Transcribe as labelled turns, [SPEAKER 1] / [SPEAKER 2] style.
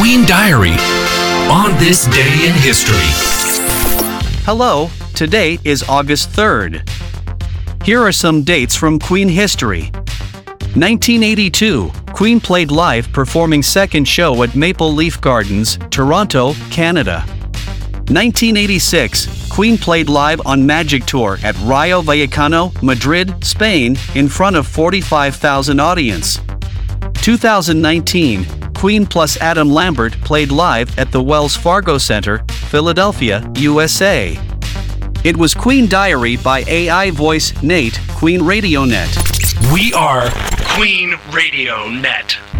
[SPEAKER 1] Queen Diary on this day in history.
[SPEAKER 2] Hello, today is August 3rd. Here are some dates from Queen history. 1982, Queen played live performing second show at Maple Leaf Gardens, Toronto, Canada. 1986, Queen played live on Magic Tour at Rayo Vallecano, Madrid, Spain, in front of 45,000 audience. 2019, Queen plus Adam Lambert played live at the Wells Fargo Center, Philadelphia, USA. It was Queen Diary by AI voice Nate, Queen Radio Net.
[SPEAKER 1] We are Queen Radio Net.